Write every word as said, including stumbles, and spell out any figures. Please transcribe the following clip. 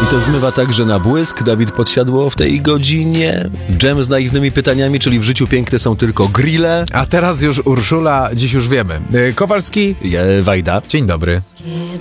I to zmywa także na błysk. Dawid Podsiadło w tej godzinie. Dżem z naiwnymi pytaniami, czyli w życiu piękne są tylko grille. A teraz już Urszula, dziś już wiemy. Kowalski, Je, Wajda. dzień dobry.